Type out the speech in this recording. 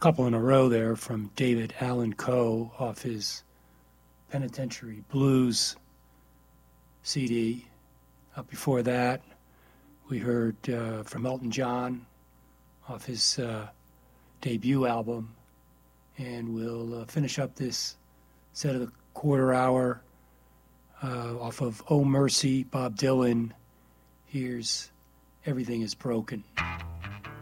couple in a row there from David Allan Coe off his Penitentiary Blues CD. Before that, we heard from Elton John off his debut album. And we'll finish up this set of the quarter hour off of Oh Mercy, Bob Dylan. Here's Everything is Broken.